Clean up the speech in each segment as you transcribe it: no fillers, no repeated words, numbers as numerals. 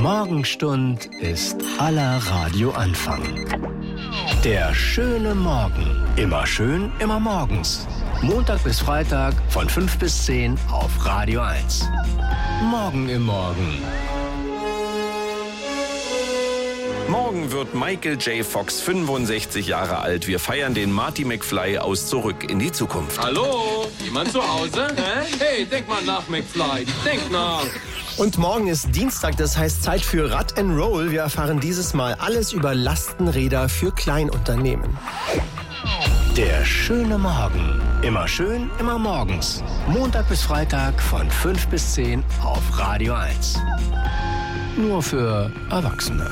Morgenstund ist aller Radioanfang. Der schöne Morgen. Immer schön, immer morgens. Montag bis Freitag von 5 bis 10 auf Radio 1. Morgen im Morgen. Morgen wird Michael J. Fox 65 Jahre alt. Wir feiern den Marty McFly aus Zurück in die Zukunft. Hallo? Jemand zu Hause? Hey, denk mal nach, McFly. Denk nach. Und morgen ist Dienstag, das heißt Zeit für Rad and Roll. Wir erfahren dieses Mal alles über Lastenräder für Kleinunternehmen. Der schöne Morgen. Immer schön, immer morgens. Montag bis Freitag von 5 bis 10 auf Radio 1. Nur für Erwachsene.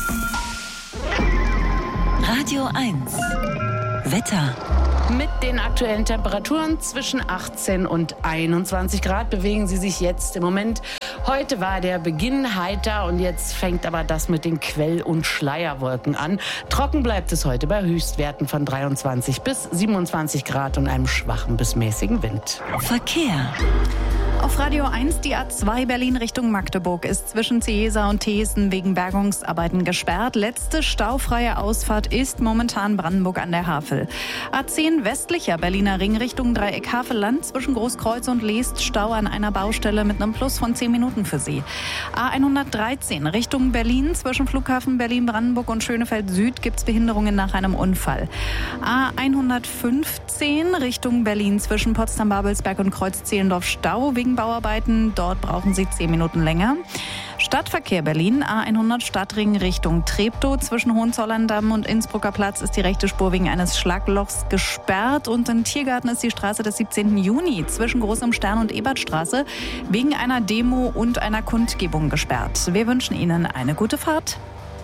Radio 1. Wetter. Mit den aktuellen Temperaturen zwischen 18 und 21 Grad bewegen sie sich jetzt im Moment. Heute war der Beginn heiter und jetzt fängt aber das mit den Quell- und Schleierwolken an. Trocken bleibt es heute bei Höchstwerten von 23 bis 27 Grad und einem schwachen bis mäßigen Wind. Verkehr. Auf Radio 1 die A2 Berlin Richtung Magdeburg ist zwischen Ciesa und Thesen wegen Bergungsarbeiten gesperrt. Letzte staufreie Ausfahrt ist momentan Brandenburg an der Havel. A10 westlicher Berliner Ring Richtung Dreieck Havelland zwischen Großkreuz und Leest Stau an einer Baustelle mit einem Plus von 10 Minuten für Sie. A113 Richtung Berlin zwischen Flughafen Berlin-Brandenburg und Schönefeld Süd gibt es Behinderungen nach einem Unfall. A115 Richtung Berlin zwischen Potsdam-Babelsberg und Kreuz-Zehlendorf Stau wegen Bauarbeiten. Dort brauchen Sie 10 Minuten länger. Stadtverkehr Berlin, A100 Stadtring Richtung Treptow. Zwischen Hohenzollern-Damm und Innsbrucker Platz ist die rechte Spur wegen eines Schlaglochs gesperrt. Und im Tiergarten ist die Straße des 17. Juni zwischen Großem Stern und Ebertstraße wegen einer Demo und einer Kundgebung gesperrt. Wir wünschen Ihnen eine gute Fahrt.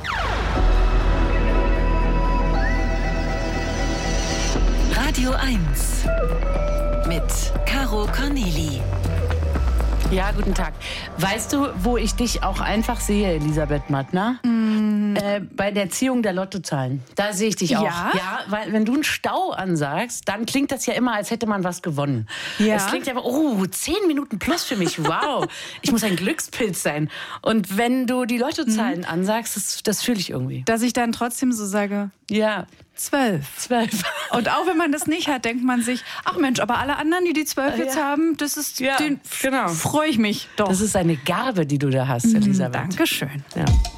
Radio 1. Mit Caro Corneli. Ja, guten Tag. Weißt du, wo ich dich auch einfach sehe, Elisabeth Mattner? Bei der Ziehung der Lottozahlen. Da sehe ich dich auch. Ja? Ja, weil wenn du einen Stau ansagst, dann klingt das ja immer, als hätte man was gewonnen. Ja. Es klingt ja immer, 10 Minuten plus für mich, wow. Ich muss ein Glückspilz sein. Und wenn du die Lottozahlen ansagst, das fühle ich irgendwie. Dass ich dann trotzdem so sage, Ja. 12. Und auch wenn man das nicht hat, denkt man sich, ach Mensch, aber alle anderen, die 12 jetzt haben, das ist, Ja, den genau. freue ich mich doch. Das ist eine Gabe, die du da hast, Elisabeth. Dankeschön. Ja.